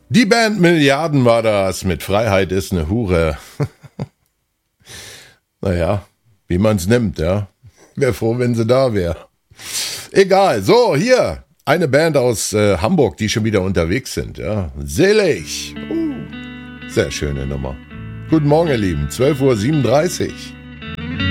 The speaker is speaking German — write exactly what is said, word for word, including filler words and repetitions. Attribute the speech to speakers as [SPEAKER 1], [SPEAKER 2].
[SPEAKER 1] Die Band Milliarden war das, mit Freiheit ist eine Hure. Naja, wie man's nimmt, ja. Wäre froh, wenn sie da wäre. Egal, so, hier, eine Band aus äh, Hamburg, die schon wieder unterwegs sind, ja. Selig. Uh, sehr schöne Nummer. Guten Morgen, ihr Lieben, zwölf Uhr siebenunddreißig.